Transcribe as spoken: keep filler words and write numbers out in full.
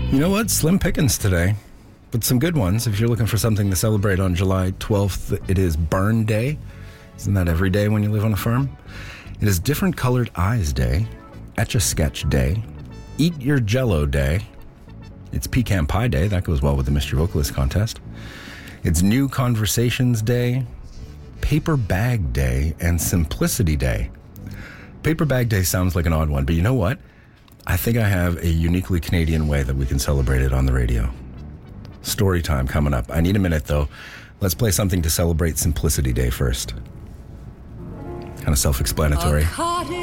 You know what? Slim pickings today, but some good ones. If you're looking for something to celebrate on July twelfth, it is Burn Day. Isn't that every day when you live on a farm? It is Different Colored Eyes Day, Etch-a-Sketch Day, Eat Your Jell-O Day. It's Pecan Pie Day. That goes well with the Mystery Vocalist contest. It's New Conversations Day, Paper Bag Day, and Simplicity Day. Paper Bag Day sounds like an odd one, but you know what? I think I have a uniquely Canadian way that we can celebrate it on the radio. Story time coming up. I need a minute, though. Let's play something to celebrate Simplicity Day first. Kind of self-explanatory.